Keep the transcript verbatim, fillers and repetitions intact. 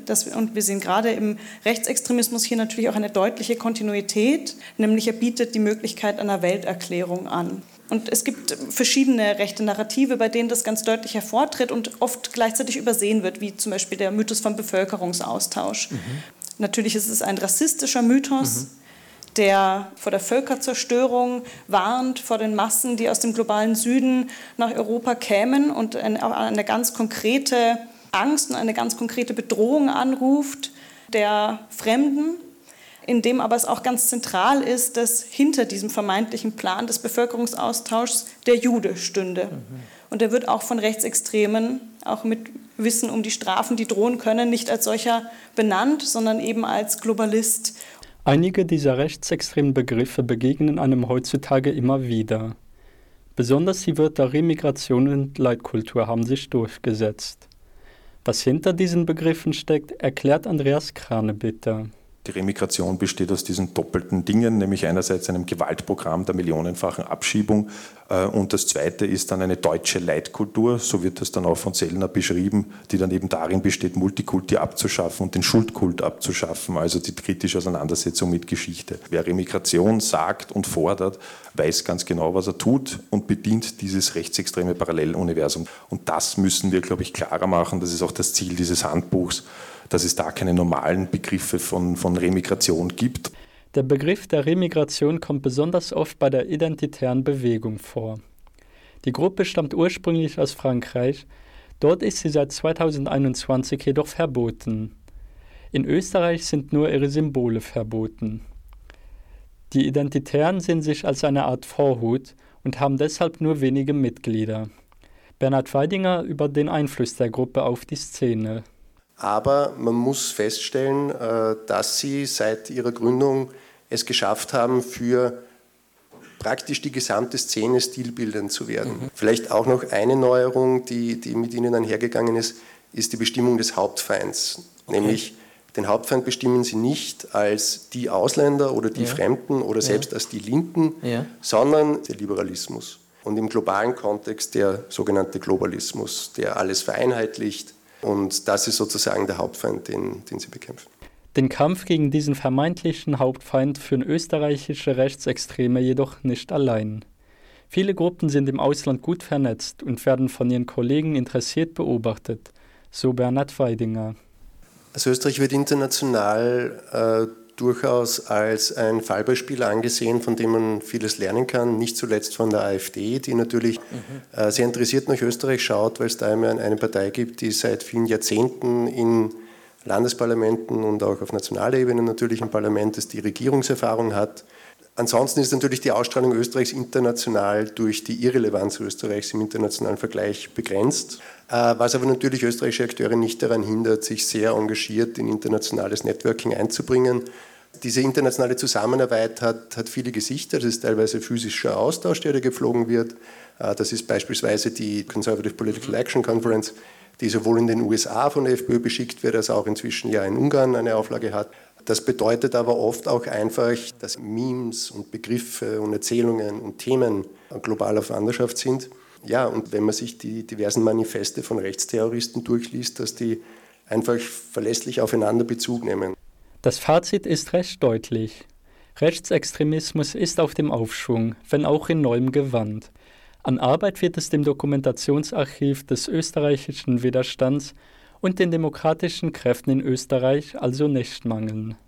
dass wir, und wir sehen gerade im Rechtsextremismus hier natürlich auch eine deutliche Kontinuität, nämlich er bietet die Möglichkeit einer Welterklärung an. Und es gibt verschiedene rechte Narrative, bei denen das ganz deutlich hervortritt und oft gleichzeitig übersehen wird, wie zum Beispiel der Mythos vom Bevölkerungsaustausch. Mhm. Natürlich ist es ein rassistischer Mythos, mhm. der vor der Völkerzerstörung warnt, vor den Massen, die aus dem globalen Süden nach Europa kämen und eine, eine ganz konkrete Angst und eine ganz konkrete Bedrohung anruft der Fremden, in dem aber es auch ganz zentral ist, dass hinter diesem vermeintlichen Plan des Bevölkerungsaustauschs der Jude stünde. Mhm. Und der wird auch von Rechtsextremen, auch mit Wissen um die Strafen, die drohen können, nicht als solcher benannt, sondern eben als Globalist. Einige dieser rechtsextremen Begriffe begegnen einem heutzutage immer wieder. Besonders die Wörter Remigration und Leitkultur haben sich durchgesetzt. Was hinter diesen Begriffen steckt, erklärt Andreas Krane bitte. Die Remigration besteht aus diesen doppelten Dingen, nämlich einerseits einem Gewaltprogramm der millionenfachen Abschiebung äh, und das zweite ist dann eine deutsche Leitkultur, so wird das dann auch von Sellner beschrieben, die dann eben darin besteht, Multikulti abzuschaffen und den Schuldkult abzuschaffen, also die kritische Auseinandersetzung mit Geschichte. Wer Remigration sagt und fordert, weiß ganz genau, was er tut und bedient dieses rechtsextreme Paralleluniversum. Und das müssen wir, glaube ich, klarer machen, das ist auch das Ziel dieses Handbuchs, dass es da keine normalen Begriffe von, von Remigration gibt. Der Begriff der Remigration kommt besonders oft bei der identitären Bewegung vor. Die Gruppe stammt ursprünglich aus Frankreich, dort ist sie seit zweitausendeinundzwanzig jedoch verboten. In Österreich sind nur ihre Symbole verboten. Die Identitären sehen sich als eine Art Vorhut und haben deshalb nur wenige Mitglieder. Bernhard Weidinger über den Einfluss der Gruppe auf die Szene. Aber man muss feststellen, dass sie seit ihrer Gründung es geschafft haben, für praktisch die gesamte Szene stilbildend zu werden. Mhm. Vielleicht auch noch eine Neuerung, die, die mit ihnen einhergegangen ist, ist die Bestimmung des Hauptfeinds. Okay. Nämlich den Hauptfeind bestimmen sie nicht als die Ausländer oder die ja. Fremden oder ja. selbst als die Linken, ja. sondern der Liberalismus. Und im globalen Kontext der sogenannte Globalismus, der alles vereinheitlicht. Und das ist sozusagen der Hauptfeind, den, den sie bekämpfen. Den Kampf gegen diesen vermeintlichen Hauptfeind führen österreichische Rechtsextreme jedoch nicht allein. Viele Gruppen sind im Ausland gut vernetzt und werden von ihren Kollegen interessiert beobachtet, so Bernhard Weidinger. Also Österreich wird international äh, durchaus als ein Fallbeispiel angesehen, von dem man vieles lernen kann, nicht zuletzt von der AfD, die natürlich mhm. äh, sehr interessiert nach Österreich schaut, weil es da immer eine Partei gibt, die seit vielen Jahrzehnten in Landesparlamenten und auch auf nationaler Ebene natürlich im Parlament die Regierungserfahrung hat. Ansonsten ist natürlich die Ausstrahlung Österreichs international durch die Irrelevanz Österreichs im internationalen Vergleich begrenzt, äh, was aber natürlich österreichische Akteure nicht daran hindert, sich sehr engagiert in internationales Networking einzubringen. Diese internationale Zusammenarbeit hat, hat viele Gesichter. Das ist teilweise physischer Austausch, der da gepflogen wird. Äh, das ist beispielsweise die Conservative Political Action Conference, die sowohl in den U S A von der FPÖ beschickt wird, als auch inzwischen ja in Ungarn eine Auflage hat. Das bedeutet aber oft auch einfach, dass Memes und Begriffe und Erzählungen und Themen global auf Wanderschaft sind. Ja, und wenn man sich die diversen Manifeste von Rechtsterroristen durchliest, dass die einfach verlässlich aufeinander Bezug nehmen. Das Fazit ist recht deutlich. Rechtsextremismus ist auf dem Aufschwung, wenn auch in neuem Gewand. An Arbeit wird es dem Dokumentationsarchiv des österreichischen Widerstands und den demokratischen Kräften in Österreich also nicht mangeln.